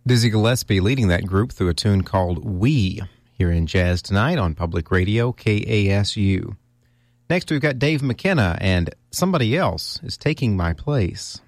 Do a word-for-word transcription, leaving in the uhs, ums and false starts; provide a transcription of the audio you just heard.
Dizzy Gillespie leading that group through a tune called We, here in Jazz Tonight on Public Radio K A S U. Next, we've got Dave McKenna and Somebody Else is Taking My Place.